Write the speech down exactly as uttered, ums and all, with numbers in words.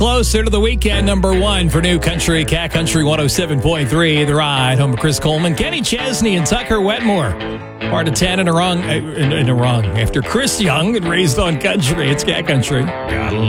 Closer to the weekend, number one for New Country, Cat Country one oh seven point three. The Ride, home of Chris Coleman, Kenny Chesney, and Tucker Wetmore. Part of ten in a wrong, in, in a wrong. After Chris Young and Raised on Country, it's Cat Country. Gotta